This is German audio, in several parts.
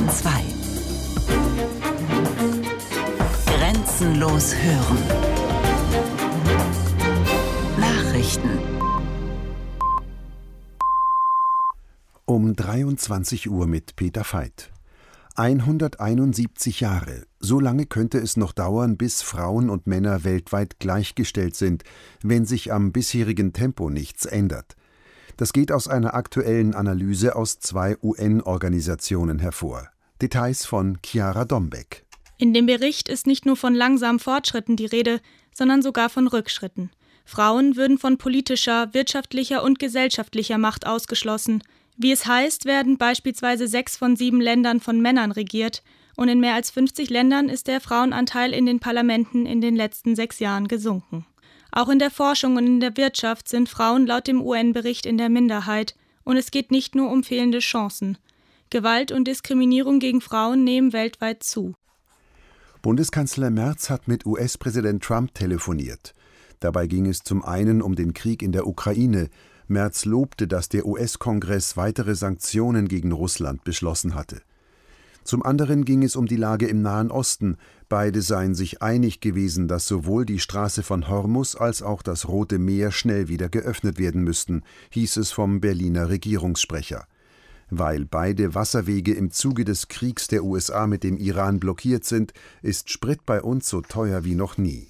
2. Grenzenlos hören. Nachrichten. Um 23 Uhr mit Peter Veit. 171 Jahre. So lange könnte es noch dauern, bis Frauen und Männer weltweit gleichgestellt sind, wenn sich am bisherigen Tempo nichts ändert. Das geht aus einer aktuellen Analyse aus 2 UN-Organisationen hervor. Details von Chiara Dombeck. In dem Bericht ist nicht nur von langsamen Fortschritten die Rede, sondern sogar von Rückschritten. Frauen würden von politischer, wirtschaftlicher und gesellschaftlicher Macht ausgeschlossen. Wie es heißt, werden beispielsweise 6 von 7 Ländern von Männern regiert und in mehr als 50 Ländern ist der Frauenanteil in den Parlamenten in den letzten 6 Jahren gesunken. Auch in der Forschung und in der Wirtschaft sind Frauen laut dem UN-Bericht in der Minderheit und es geht nicht nur um fehlende Chancen. Gewalt und Diskriminierung gegen Frauen nehmen weltweit zu. Bundeskanzler Merz hat mit US-Präsident Trump telefoniert. Dabei ging es zum einen um den Krieg in der Ukraine. Merz lobte, dass der US-Kongress weitere Sanktionen gegen Russland beschlossen hatte. Zum anderen ging es um die Lage im Nahen Osten. Beide seien sich einig gewesen, dass sowohl die Straße von Hormus als auch das Rote Meer schnell wieder geöffnet werden müssten, hieß es vom Berliner Regierungssprecher. Weil beide Wasserwege im Zuge des Kriegs der USA mit dem Iran blockiert sind, ist Sprit bei uns so teuer wie noch nie.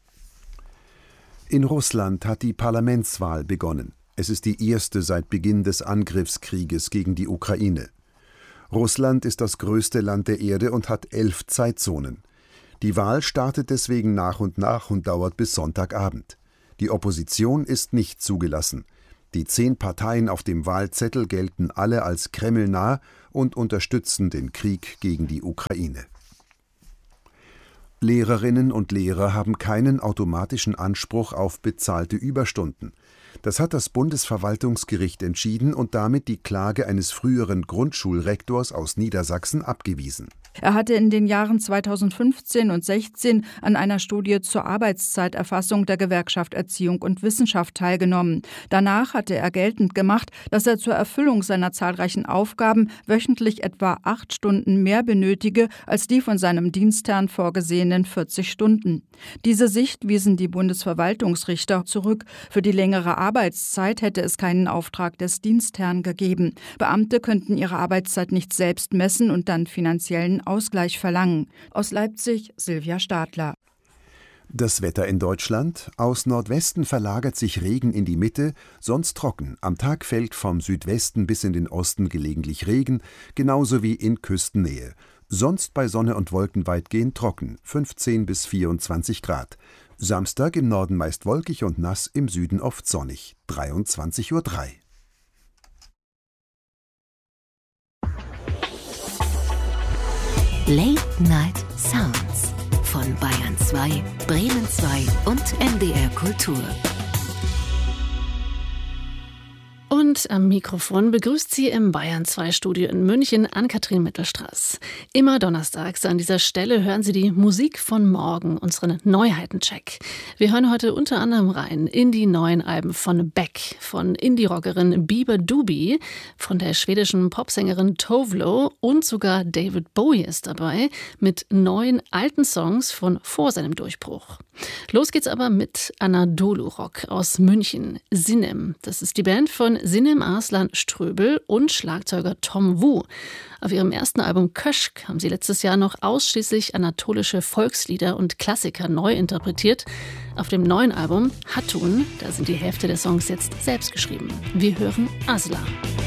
In Russland hat die Parlamentswahl begonnen. Es ist die erste seit Beginn des Angriffskrieges gegen die Ukraine. Russland ist das größte Land der Erde und hat 11 Zeitzonen. Die Wahl startet deswegen nach und dauert bis Sonntagabend. Die Opposition ist nicht zugelassen. Die 10 Parteien auf dem Wahlzettel gelten alle als kremlnah und unterstützen den Krieg gegen die Ukraine. Lehrerinnen und Lehrer haben keinen automatischen Anspruch auf bezahlte Überstunden. Das hat das Bundesverwaltungsgericht entschieden und damit die Klage eines früheren Grundschulrektors aus Niedersachsen abgewiesen. Er hatte in den Jahren 2015 und 2016 an einer Studie zur Arbeitszeiterfassung der Gewerkschaft Erziehung und Wissenschaft teilgenommen. Danach hatte er geltend gemacht, dass er zur Erfüllung seiner zahlreichen Aufgaben wöchentlich etwa 8 Stunden mehr benötige als die von seinem Dienstherrn vorgesehenen 40 Stunden. Diese Sicht wiesen die Bundesverwaltungsrichter zurück. Für die längere Arbeitszeit hätte es keinen Auftrag des Dienstherrn gegeben. Beamte könnten ihre Arbeitszeit nicht selbst messen und dann finanziellen Ausgleich verlangen. Aus Leipzig Silvia Stadler. Das Wetter in Deutschland: Aus Nordwesten verlagert sich Regen in die Mitte, sonst trocken. Am Tag fällt vom Südwesten bis in den Osten gelegentlich Regen, genauso wie in Küstennähe. Sonst bei Sonne und Wolken weitgehend trocken, 15 bis 24 Grad. Samstag im Norden meist wolkig und nass, im Süden oft sonnig, 23:03 Uhr. Late Night Sounds von Bayern 2, Bremen 2 und NDR Kultur. Und am Mikrofon begrüßt sie im Bayern 2 Studio in München Ann-Kathrin Mittelstraß. Immer donnerstags an dieser Stelle hören Sie die Musik von morgen, unseren Neuheitencheck. Wir hören heute unter anderem rein in die neuen Alben von Beck, von Indie-Rockerin Bieber Doobie, von der schwedischen Popsängerin Tovlo und sogar David Bowie ist dabei mit neuen alten Songs von vor seinem Durchbruch. Los geht's aber mit Anadolu Rock aus München, Sinem. Das ist die Band von Sinem Arslan Ströbel und Schlagzeuger Tom Wu. Auf ihrem ersten Album Köşk haben sie letztes Jahr noch ausschließlich anatolische Volkslieder und Klassiker neu interpretiert. Auf dem neuen Album Hatun, da sind die Hälfte der Songs jetzt selbst geschrieben. Wir hören Asla.